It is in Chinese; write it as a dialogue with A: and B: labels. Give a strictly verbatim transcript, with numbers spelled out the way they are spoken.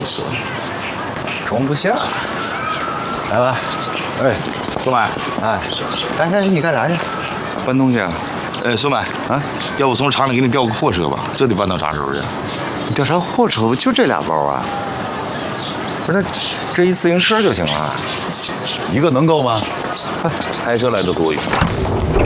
A: 是，装不下。来吧，哎，苏满，哎，干干你干啥去？
B: 搬东西啊。哎，苏满
A: 啊，
B: 要不从厂里给你调个货车吧？这得搬到啥时候去？
A: 你调啥货车？不就这俩包啊？不是，那这一自行车就行了，一个能够吗？
B: 开车来的多一点。